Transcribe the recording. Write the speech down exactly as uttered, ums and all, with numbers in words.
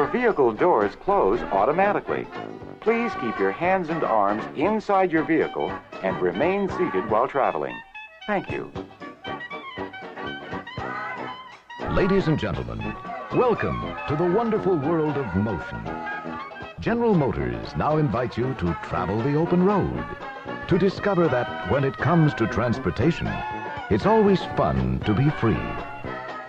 Your vehicle doors close automatically. Please keep your hands and arms inside your vehicle and remain seated while traveling. Thank you. Ladies and gentlemen, welcome to the wonderful world of motion. General Motors now invites you to travel the open road, to discover that when it comes to transportation, it's always fun to be free.